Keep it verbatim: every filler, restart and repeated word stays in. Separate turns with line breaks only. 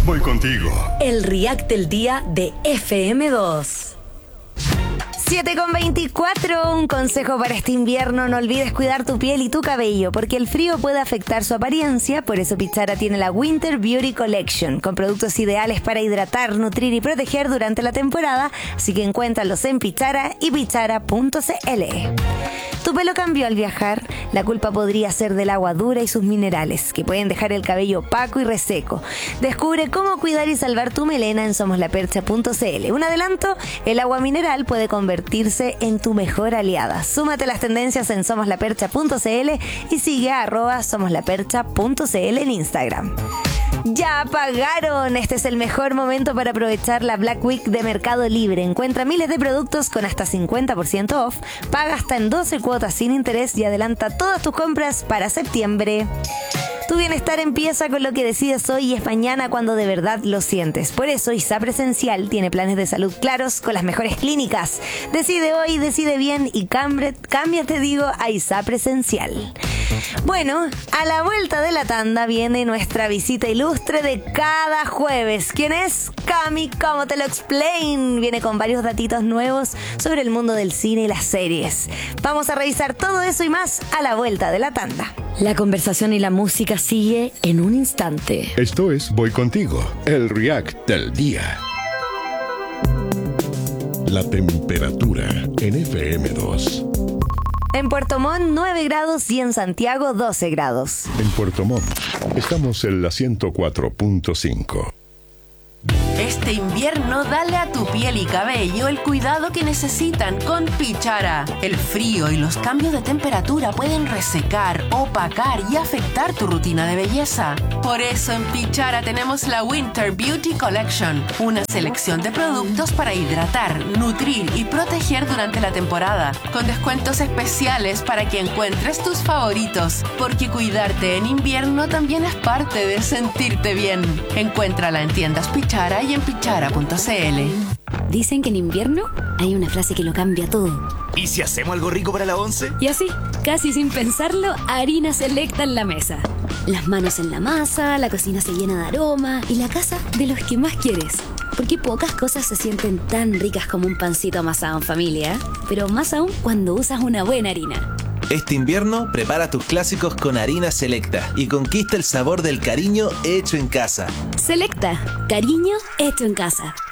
voy contigo.
El React del día de F M dos. siete con veinticuatro, un consejo para este invierno: no olvides cuidar tu piel y tu cabello, porque el frío puede afectar su apariencia. Por eso Pichara tiene la Winter Beauty Collection, con productos ideales para hidratar, nutrir y proteger durante la temporada, así que encuéntralos en Pichara y pichara punto c l. ¿Tu pelo cambió al viajar? La culpa podría ser del agua dura y sus minerales, que pueden dejar el cabello opaco y reseco. Descubre cómo cuidar y salvar tu melena en somos la percha punto c l. Un adelanto: el agua mineral puede convertirse en tu mejor aliada. Súmate a las tendencias en somos la percha punto c l y sigue a arroba somos la percha punto c l en Instagram. ¡Ya pagaron! Este es el mejor momento para aprovechar la Black Week de Mercado Libre. Encuentra miles de productos con hasta cincuenta por ciento off, paga hasta en doce cuotas sin interés y adelanta todas tus compras para septiembre. Tu bienestar empieza con lo que decides hoy y es mañana cuando de verdad lo sientes. Por eso I S A Presencial tiene planes de salud claros con las mejores clínicas. Decide hoy, decide bien y cambia, cambia, te digo, a I S A Presencial. Bueno, a la vuelta de la tanda viene nuestra visita ilustre de cada jueves. ¿Quién es? Cami, ¿cómo te lo explain? Viene con varios datitos nuevos sobre el mundo del cine y las series. Vamos a revisar todo eso y más a la vuelta de la tanda. La conversación y la música sigue en un instante.
Esto es Voy Contigo, el React del día. La temperatura en F M dos.
En Puerto Montt, nueve grados y en Santiago, doce grados.
En Puerto Montt, estamos en la ciento cuatro punto cinco.
Este invierno dale a tu piel y cabello el cuidado que necesitan con Pichara. El frío y los cambios de temperatura pueden resecar, opacar y afectar tu rutina de belleza. Por eso en Pichara tenemos la Winter Beauty Collection, una selección de productos para hidratar, nutrir y proteger durante la temporada, con descuentos especiales para que encuentres tus favoritos, porque cuidarte en invierno también es parte de sentirte bien. Encuéntrala en tiendas Pichara y en pichara punto c l.
Dicen que en invierno hay una frase que lo cambia todo.
¿Y si hacemos algo rico para la once?
Y así, casi sin pensarlo, Harina Selecta en la mesa. Las manos en la masa, la cocina se llena de aroma y la casa de los que más quieres. Porque pocas cosas se sienten tan ricas como un pancito amasado en familia, pero más aún cuando usas una buena harina.
Este invierno, prepara tus clásicos con Harina Selecta y conquista el sabor del cariño hecho en casa.
Selecta, cariño hecho en casa.